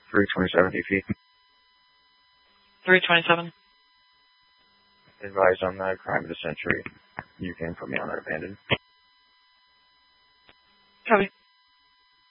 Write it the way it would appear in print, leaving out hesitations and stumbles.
327 DP. 327. Advised on that crime of the century. You can put me on that abandoned. Copy.